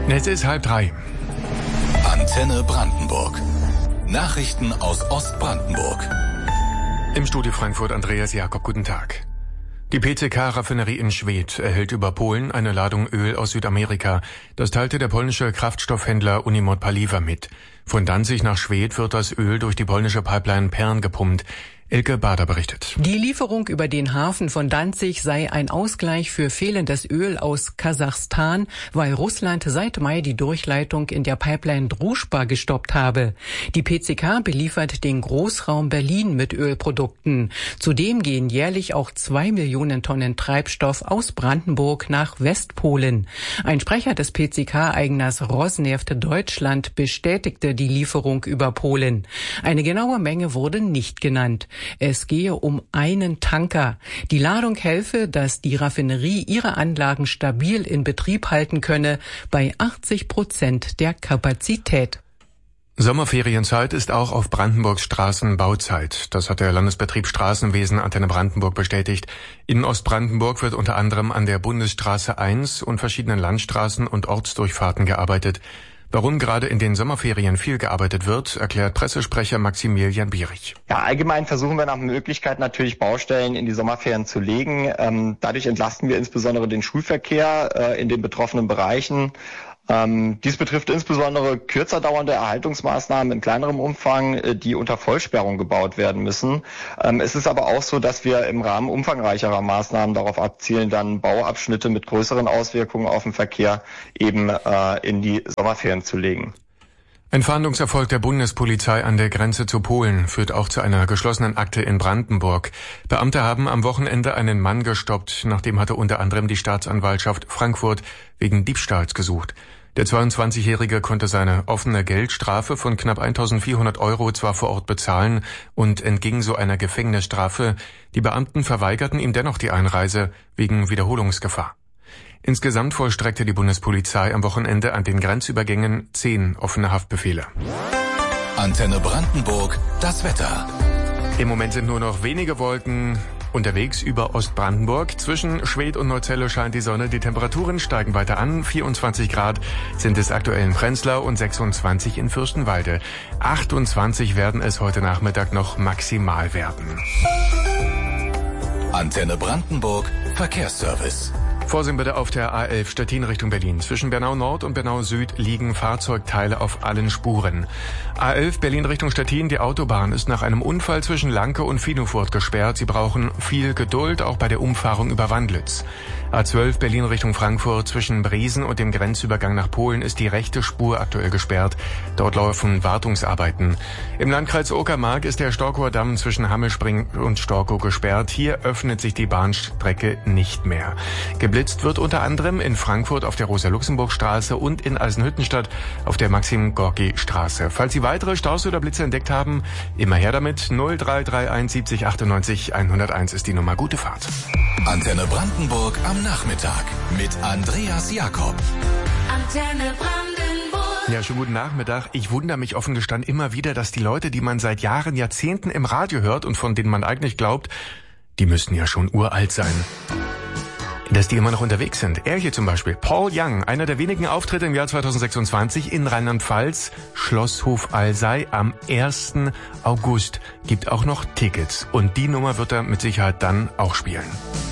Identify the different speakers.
Speaker 1: Es ist 2:30.
Speaker 2: Antenne Brandenburg. Nachrichten aus Ostbrandenburg.
Speaker 1: Im Studio Frankfurt Andreas Jakob, guten Tag. Die PCK-Raffinerie in Schwedt erhält über Polen eine Ladung Öl aus Südamerika. Das teilte der polnische Kraftstoffhändler Unimod Paliwa mit. Von Danzig nach Schwedt wird das Öl durch die polnische Pipeline Pern gepumpt. Elke Bader berichtet.
Speaker 3: Die Lieferung über den Hafen von Danzig sei ein Ausgleich für fehlendes Öl aus Kasachstan, weil Russland seit Mai die Durchleitung in der Pipeline Druschba gestoppt habe. Die PCK beliefert den Großraum Berlin mit Ölprodukten. Zudem gehen jährlich auch 2 Millionen Tonnen Treibstoff aus Brandenburg nach Westpolen. Ein Sprecher des PCK-Eigners Rosneft Deutschland bestätigte die Lieferung über Polen. Eine genaue Menge wurde nicht genannt. Es gehe um einen Tanker. Die Ladung helfe, dass die Raffinerie ihre Anlagen stabil in Betrieb halten könne, bei 80% der Kapazität.
Speaker 1: Sommerferienzeit ist auch auf Brandenburgs Straßen Bauzeit. Das hat der Landesbetrieb Straßenwesen Antenne Brandenburg bestätigt. In Ostbrandenburg wird unter anderem an der Bundesstraße 1 und verschiedenen Landstraßen und Ortsdurchfahrten gearbeitet. Warum gerade in den Sommerferien viel gearbeitet wird, erklärt Pressesprecher Maximilian Bierich.
Speaker 4: Ja, allgemein versuchen wir nach Möglichkeit natürlich Baustellen in die Sommerferien zu legen. Dadurch entlasten wir insbesondere den Schulverkehr in den betroffenen Bereichen. Dies betrifft insbesondere kürzer dauernde Erhaltungsmaßnahmen in kleinerem Umfang, die unter Vollsperrung gebaut werden müssen. Es ist aber auch so, dass wir im Rahmen umfangreicherer Maßnahmen darauf abzielen, dann Bauabschnitte mit größeren Auswirkungen auf den Verkehr eben in die Sommerferien zu legen.
Speaker 1: Ein Fahndungserfolg der Bundespolizei an der Grenze zu Polen führt auch zu einer geschlossenen Akte in Brandenburg. Beamte haben am Wochenende einen Mann gestoppt, nach dem hatte unter anderem die Staatsanwaltschaft Frankfurt wegen Diebstahls gesucht. Der 22-Jährige konnte seine offene Geldstrafe von knapp 1.400 € zwar vor Ort bezahlen und entging so einer Gefängnisstrafe. Die Beamten verweigerten ihm dennoch die Einreise wegen Wiederholungsgefahr. Insgesamt vollstreckte die Bundespolizei am Wochenende an den Grenzübergängen 10 offene Haftbefehle.
Speaker 2: Antenne Brandenburg, das Wetter.
Speaker 1: Im Moment sind nur noch wenige Wolken unterwegs über Ostbrandenburg. Zwischen Schwedt und Neuzelle scheint die Sonne. Die Temperaturen steigen weiter an. 24 Grad sind es aktuell in Prenzlau und 26 in Fürstenwalde. 28 werden es heute Nachmittag noch maximal werden.
Speaker 2: Antenne Brandenburg, Verkehrsservice.
Speaker 1: Vorsehen bitte auf der A11 Stettin Richtung Berlin. Zwischen Bernau Nord und Bernau Süd liegen Fahrzeugteile auf allen Spuren. A11 Berlin Richtung Stettin, die Autobahn ist nach einem Unfall zwischen Lanke und Finufurt gesperrt. Sie brauchen viel Geduld, auch bei der Umfahrung über Wandlitz. A12 Berlin Richtung Frankfurt, zwischen Briesen und dem Grenzübergang nach Polen ist die rechte Spur aktuell gesperrt. Dort laufen Wartungsarbeiten. Im Landkreis Uckermark ist der Storkower Damm zwischen Hammelspring und Storkow gesperrt. Hier öffnet sich die Bahnstrecke nicht mehr. Geblitzt wird unter anderem in Frankfurt auf der Rosa-Luxemburg-Straße und in Eisenhüttenstadt auf der Maxim-Gorki-Straße. Falls Sie weitere Staus oder Blitze entdeckt haben, immer her damit. 0331 70 98 101 ist die Nummer. Gute Fahrt.
Speaker 2: Antenne Brandenburg am Nachmittag mit Andreas Jakob.
Speaker 5: Antenne Brandenburg.
Speaker 1: Ja, schönen guten Nachmittag. Ich wundere mich offen gestanden immer wieder, dass die Leute, die man seit Jahren, Jahrzehnten im Radio hört und von denen man eigentlich glaubt, die müssten ja schon uralt sein, dass die immer noch unterwegs sind. Er hier zum Beispiel, Paul Young, einer der wenigen Auftritte im Jahr 2026 in Rheinland-Pfalz, Schlosshof Alzey am 1. August. Gibt auch noch Tickets und die Nummer wird er mit Sicherheit dann auch spielen.